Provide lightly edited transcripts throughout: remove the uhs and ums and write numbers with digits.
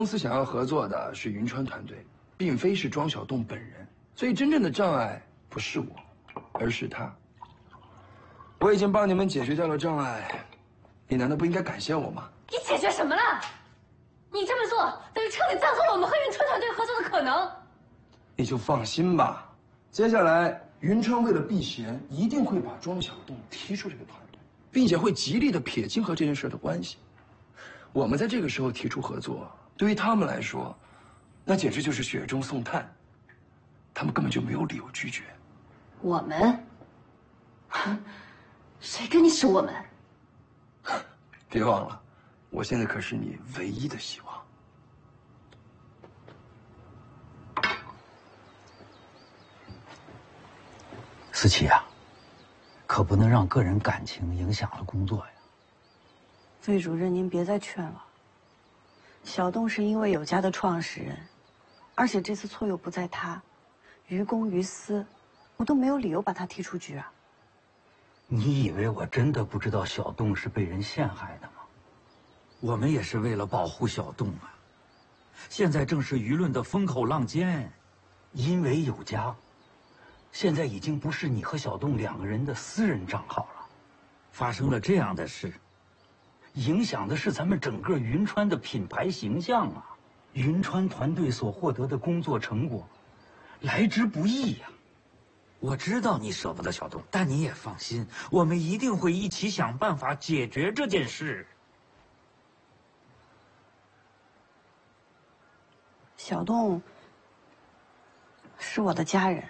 公司想要合作的是云川团队，并非是庄小栋本人，所以真正的障碍不是我，而是他。我已经帮你们解决掉了障碍，你难道不应该感谢我吗？ 你解决什么了？你这么做等于彻底葬送了我们和云川团队合作的可能。 你就放心吧，接下来云川为了避嫌，一定会把庄小栋踢出这个团队，并且会极力的撇清和这件事的关系。我们在这个时候提出合作，对于他们来说，那简直就是雪中送炭，他们根本就没有理由拒绝。 我们？谁跟你是我们？ 别忘了，我现在可是你唯一的希望。 思琪呀，可不能让个人感情影响了工作呀。 魏主任，您别再劝了。小栋是因为有家的创始人，而且这次错又不在他，于公于私，我都没有理由把他踢出局啊。 你以为我真的不知道小栋是被人陷害的吗？我们也是为了保护小栋啊。现在正是舆论的风口浪尖，因为有家，现在已经不是你和小栋两个人的私人账号了。发生了这样的事，影响的是咱们整个云川的品牌形象啊！云川团队所获得的工作成果，来之不易呀。我知道你舍不得小栋，但你也放心，我们一定会一起想办法解决这件事。 小栋是我的家人，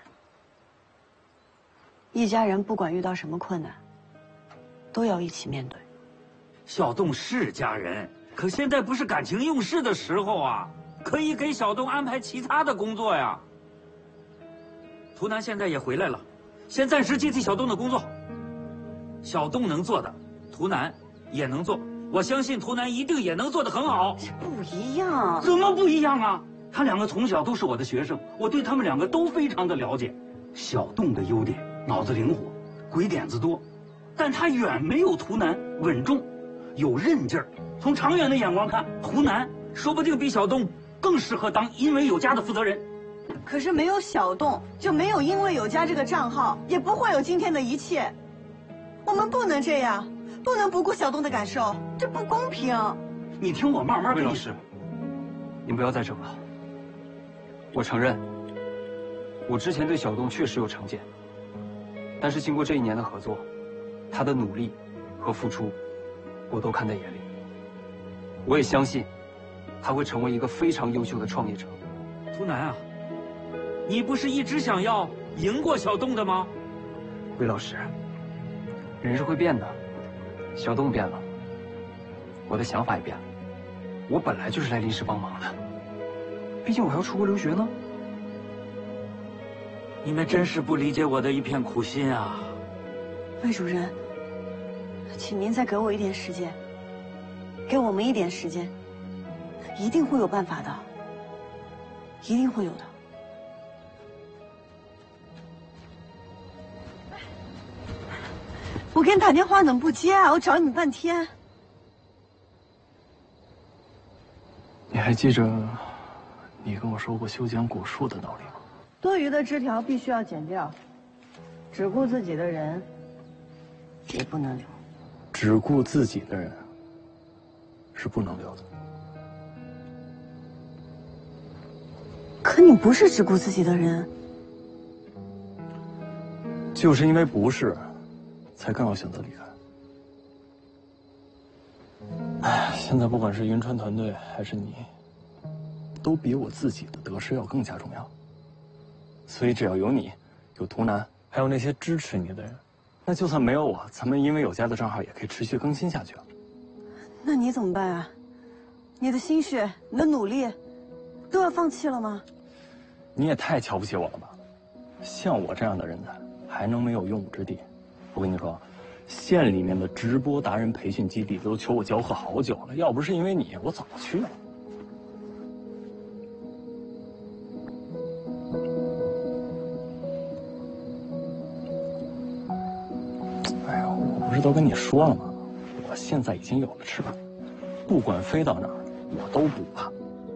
一家人不管遇到什么困难，都要一起面对。 小栋是家人，可现在不是感情用事的时候啊，可以给小栋安排其他的工作呀。图南现在也回来了，先暂时接替小栋的工作。小栋能做的，图南也能做，我相信图南一定也能做得很好。 这不一样。 怎么不一样啊？他两个从小都是我的学生，我对他们两个都非常的了解。小栋的优点，脑子灵活，鬼点子多，但他远没有图南稳重，有韧劲儿。从长远的眼光看，图南说不定比小栋更适合当因为有家的负责人。 可是没有小栋，就没有因为有家这个账号，也不会有今天的一切。我们不能这样，不能不顾小栋的感受，这不公平。 你听我慢慢跟你。 魏老师，您不要再整了。我承认，我之前对小栋确实有成见，但是经过这1年的合作，他的努力和付出，我都看在眼里。我也相信，他会成为一个非常优秀的创业者。 图南啊，你不是一直想要赢过小栋的吗？ 魏老师，人是会变的，小栋变了，我的想法也变了。我本来就是来临时帮忙的，毕竟我还要出国留学呢。 你们真是不理解我的一片苦心啊！ 魏主任，请您再给我一点时间，给我们一点时间，一定会有办法的，一定会有的。我给你打电话怎么不接啊？我找你半天。 你还记着你跟我说过修剪果树的道理吗？ 多余的枝条必须要剪掉，只顾自己的人也不能留。 只顾自己的人是不能留的。 可你不是只顾自己的人。 就是因为不是，才更要选择离开。哎，现在不管是云川团队还是你，都比我自己的得失要更加重要。所以只要有你，有图南，还有那些支持你的人，那就算没有我，咱们因为有家的账号也可以持续更新下去了。 那你怎么办啊？你的心血，你的努力，都要放弃了吗？ 你也太瞧不起我了吧！像我这样的人才，还能没有用武之地？我跟你说，县里面的直播达人培训基地都求我教课好久了，要不是因为你，我早去了。哎呀，我不是都跟你说了吗？我现在已经有了翅膀，不管飞到哪儿，我都不怕。